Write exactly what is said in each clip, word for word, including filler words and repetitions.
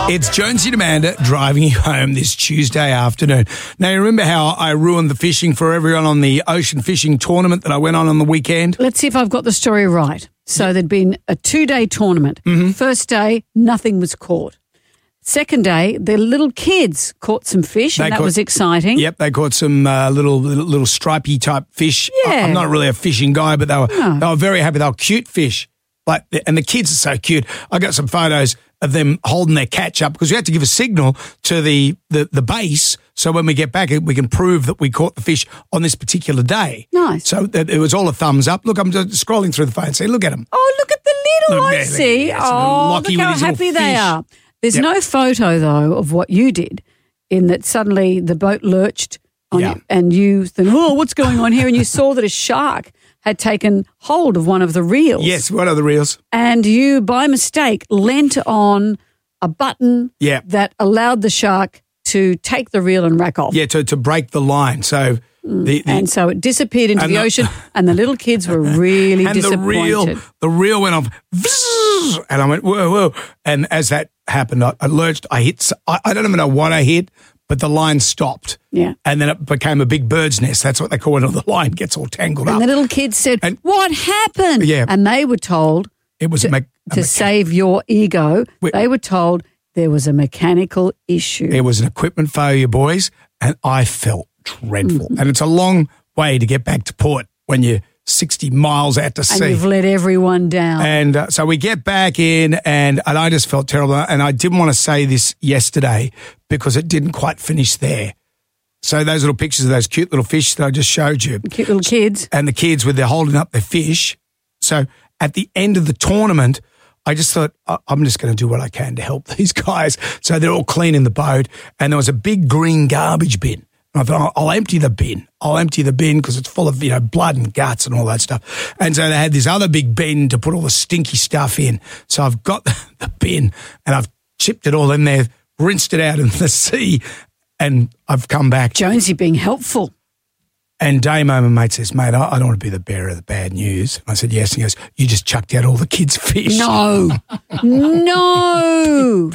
It's Jonesy and Amanda driving you home this Tuesday afternoon. Now, you remember how I ruined the fishing for everyone on the ocean fishing tournament that I went on on the weekend? Let's see if I've got the story right. So there'd been a two-day tournament. Mm-hmm. First day, nothing was caught. Second day, the little kids caught some fish, they and that caught, was exciting. Yep, they caught some uh, little, little little stripy type fish. Yeah. I, I'm not really a fishing guy, but they were No. they were very happy. They were cute fish, like, and the kids are so cute. I got some photos of them holding their catch up because we had to give a signal to the, the the base, so when we get back, we can prove that we caught the fish on this particular day. Nice. So it was all a thumbs up. Look, I'm just scrolling through the phone. See, look at them. Oh, look at the little, Look I there, see. look, that's Oh, Lockie look how with his little happy they fish. are. There's Yep. no photo, though, of what you did in that suddenly the boat lurched on Yeah. you and you thought, oh, what's going on here? And you saw that a shark had taken hold of one of the reels. Yes, what are the reels? And you, by mistake, leant on a button Yeah. that allowed the shark to take the reel and rack off. Yeah, to, to break the line. So the, the And so it disappeared into And the, the- ocean, and the little kids were really and disappointed. the reel, the reel went off, vzz, and I went whoa, whoa. And as that happened, I, I lurched. I hit. s- I, I don't even know what I hit, but the line stopped. Yeah. And then it became a big bird's nest. That's what they call it. When the line gets all tangled And up. the little kids said, And- what happened? Yeah. And they were told It was to, a, me- a to mecha- save your ego, Wait. they were told there was a mechanical issue. It was an equipment failure, boys, and I felt dreadful. Mm-hmm. And it's a long way to get back to port when you're sixty miles out to and sea. you've let everyone down. And uh, so we get back in, and, and I just felt terrible. And I didn't want to say this yesterday because it didn't quite finish there. So those little pictures of those cute little fish that I just showed you, Cute little kids. and the kids with their holding up their fish. So at the end of the tournament, I just thought, I- I'm just going to do what I can to help these guys. So they're all cleaning the boat, and there was a big green garbage bin. And I thought, I'll empty the bin. I'll empty the bin because it's full of, you know, blood and guts and all that stuff. And so they had this other big bin to put all the stinky stuff in. So I've got the, the bin and I've chipped it all in there, rinsed it out in the sea, and I've come back. Jonesy being helpful. And Damo, my mate, says, mate, I, I don't want to be the bearer of the bad news. And I said, yes. And he goes, you just chucked out all the kids' fish. No. no.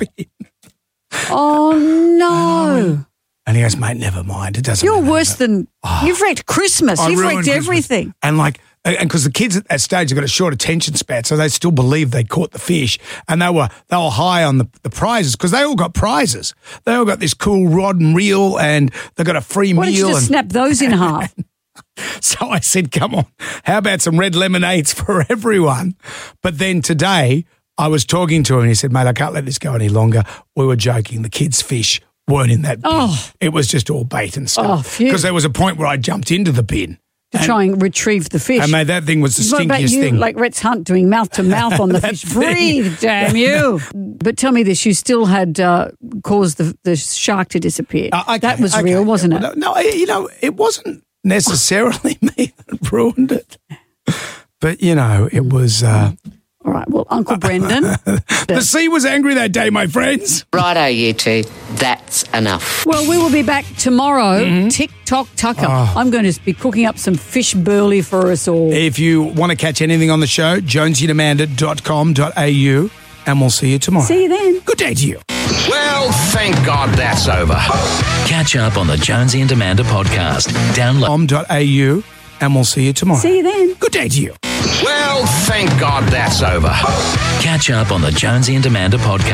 Oh, no. And he goes, mate, never mind. It doesn't You're matter. worse than, you've wrecked Christmas. I You've ruined wrecked Christmas. everything. And like, and because the kids at that stage have got a short attention span, so they still believe they caught the fish, and they were they were high on the, the prizes because they all got prizes. They all got this cool rod and reel, and they got a free Why don't you meal. just And snap those in half? so I said, come on, how about some red lemonades for everyone? But then today I was talking to him, and he said, mate, I can't let this go any longer. We were joking. The kids' fish weren't in that bin. Oh. It was just all bait and Oh, stuff. phew. Because there was a point where I jumped into the bin. To try and retrieve the fish. And mate, that thing was the What about stinkiest you, thing. like Rex Hunt doing mouth to mouth on the That fish? thing. Breathe, damn you! But tell me this: you still had uh, caused the, the shark to disappear. Uh, okay, that was okay. real, wasn't it? No, no, you know, it wasn't necessarily me that ruined it. But, you know, it was... Uh, All right. Well, Uncle Brendan, the sea was angry that day, my friends. Righto, you two. That's enough. well, we will be back tomorrow. Mm-hmm. Tick tock tucker. Oh. I'm going to be cooking up some fish burley for us all. If you want to catch anything on the show, jonesy and amanda dot com dot a u, and we'll see you tomorrow. See you then. Good day to you. Well, thank God that's over. Catch up on the Jonesy and Amanda podcast. Download. com dot a u, and we'll see you tomorrow. See you then. Good day to you. Well, thank God that's over. Catch up on the Jonesy and Amanda podcast.